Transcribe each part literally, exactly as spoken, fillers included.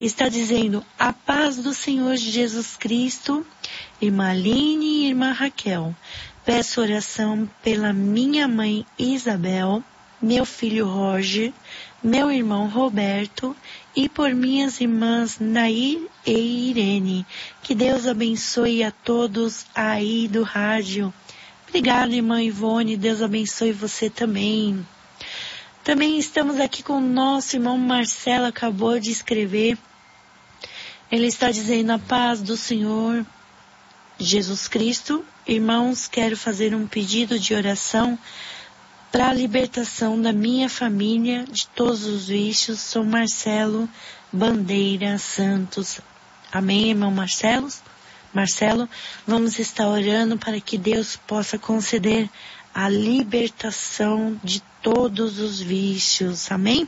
Está dizendo: a paz do Senhor Jesus Cristo, irmã Aline e irmã Raquel. Peço oração pela minha mãe Isabel, meu filho Roger, meu irmão Roberto e por minhas irmãs Nair e Irene. Que Deus abençoe a todos aí do rádio. Obrigada, irmã Ivone. Deus abençoe você também. Também estamos aqui com o nosso irmão Marcelo, acabou de escrever. Ele está dizendo: a paz do Senhor Jesus Cristo. Irmãos, quero fazer um pedido de oração para a libertação da minha família de todos os vícios. Sou Marcelo Bandeira Santos. Amém, irmão Marcelo? Marcelo, vamos estar orando para que Deus possa conceder a libertação de todos os vícios. Amém?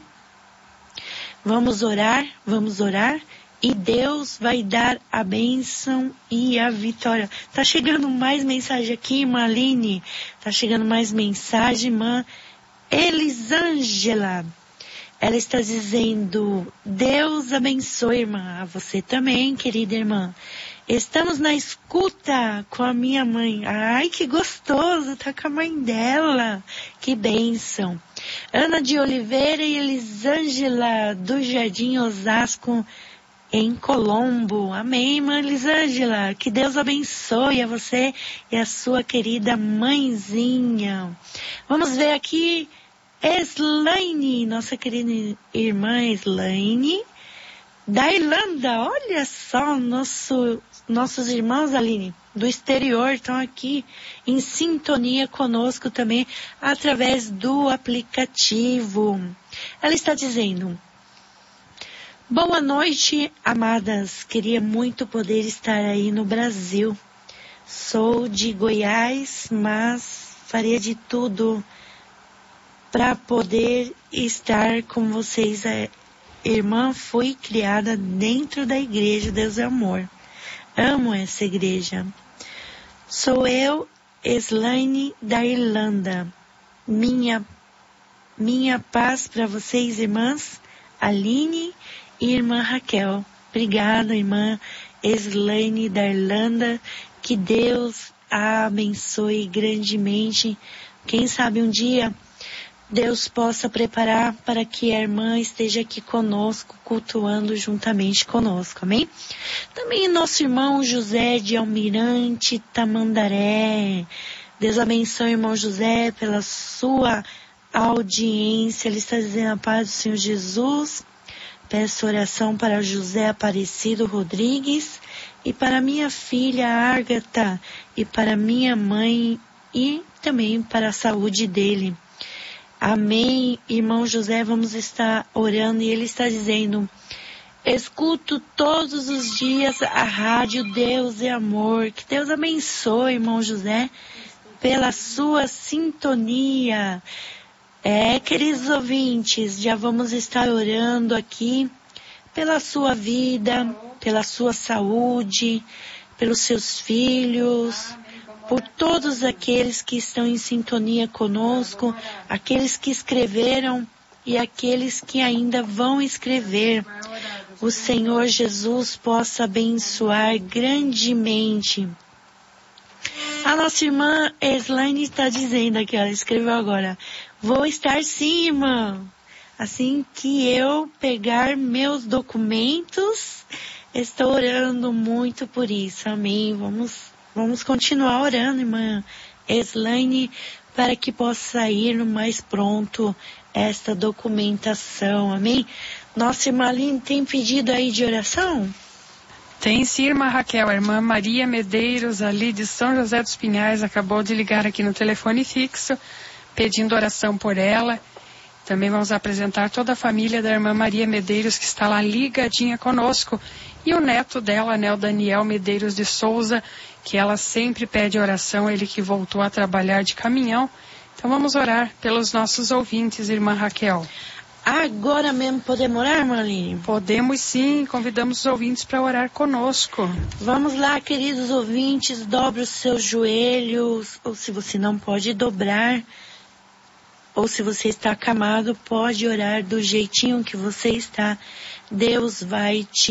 Vamos orar, vamos orar. E Deus vai dar a bênção e a vitória. Tá chegando mais mensagem aqui, irmã Aline. Tá chegando mais mensagem, irmã Elisângela. Ela está dizendo: Deus abençoe, irmã. A você também, querida irmã. Estamos na escuta com a minha mãe. Ai, que gostoso, tá com a mãe dela. Que bênção. Ana de Oliveira e Elisângela do Jardim Osasco, em Colombo. Amém, irmã Elisângela. Que Deus abençoe a você e a sua querida mãezinha. Vamos ver aqui Slaine, nossa querida irmã Slaine, da Irlanda. Olha só, nosso, nossos irmãos, Aline, do exterior estão aqui em sintonia conosco também através do aplicativo. Ela está dizendo: boa noite, amadas. Queria muito poder estar aí no Brasil. Sou de Goiás, mas faria de tudo para poder estar com vocês. A irmã foi criada dentro da igreja Deus é Amor. Amo essa igreja. Sou eu, Slaine, da Irlanda. Minha, minha paz para vocês, irmãs Aline e irmã Raquel. Obrigada, irmã Slaine da Irlanda. Que Deus a abençoe grandemente. Quem sabe um dia Deus possa preparar para que a irmã esteja aqui conosco, cultuando juntamente conosco. Amém? Também nosso irmão José de Almirante Tamandaré. Deus abençoe, irmão José, pela sua audiência. Ele está dizendo: a paz do Senhor Jesus. Peço oração para José Aparecido Rodrigues e para minha filha Ágata e para minha mãe e também para a saúde dele. Amém, irmão José, vamos estar orando. E ele está dizendo: escuto todos os dias a rádio Deus é Amor. Que Deus abençoe, irmão José, pela sua sintonia. É, queridos ouvintes, já vamos estar orando aqui pela sua vida, pela sua saúde, pelos seus filhos, por todos aqueles que estão em sintonia conosco, aqueles que escreveram e aqueles que ainda vão escrever. O Senhor Jesus possa abençoar grandemente. A nossa irmã Slaine está dizendo aqui, ela escreveu agora: vou estar sim, irmã. Assim que eu pegar meus documentos, estou orando muito por isso. Amém. Vamos, vamos continuar orando, irmã Slaine, para que possa sair no mais pronto esta documentação. Amém. Nossa irmã Aline tem pedido aí de oração? Tem sim, irmã Raquel. A irmã Maria Medeiros, ali de São José dos Pinhais, acabou de ligar aqui no telefone fixo, pedindo oração por ela. Também vamos apresentar toda a família da irmã Maria Medeiros, que está lá ligadinha conosco. E o neto dela, né, o Daniel Medeiros de Souza, que ela sempre pede oração, ele que voltou a trabalhar de caminhão. Então vamos orar pelos nossos ouvintes, irmã Raquel. Agora mesmo podemos orar, Marlene? Podemos sim, convidamos os ouvintes para orar conosco. Vamos lá, queridos ouvintes, dobre os seus joelhos, ou se você não pode dobrar, ou se você está acamado, pode orar do jeitinho que você está. Deus vai te